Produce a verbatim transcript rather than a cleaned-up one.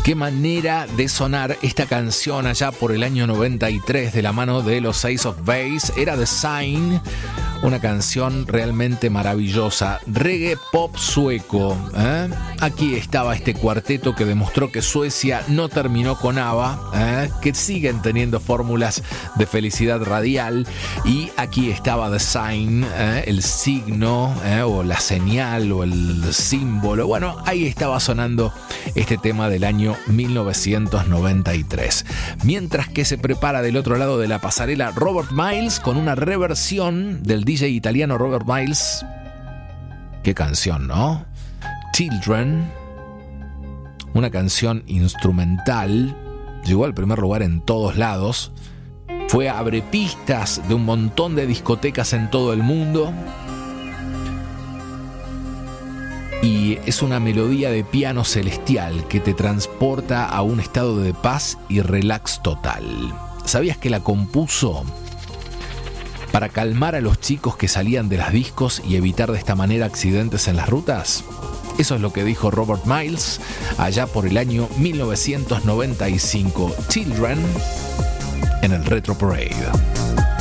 Qué manera de sonar esta canción allá por el año noventa y tres de la mano de los Ace of Base. Era The Sign, una canción realmente maravillosa. Reggae pop sueco, ¿eh? Aquí estaba este cuarteto que demostró que Suecia no terminó con ABBA, ¿eh? Que siguen teniendo fórmulas de felicidad radial. Y aquí estaba The Sign, ¿eh? El signo, ¿eh? O la señal o el símbolo. Bueno, ahí estaba sonando este tema del año mil novecientos noventa y tres. Mientras que se prepara del otro lado de la pasarela Robert Miles con una reversión del D J italiano Robert Miles. Qué canción, ¿no? Children, una canción instrumental, llegó al primer lugar en todos lados, fue abrepistas de un montón de discotecas en todo el mundo. Y es una melodía de piano celestial que te transporta a un estado de paz y relax total. ¿Sabías que la compuso para calmar a los chicos que salían de las discos y evitar de esta manera accidentes en las rutas? Eso es lo que dijo Robert Miles allá por el año mil novecientos noventa y cinco. Children en el Retro Parade.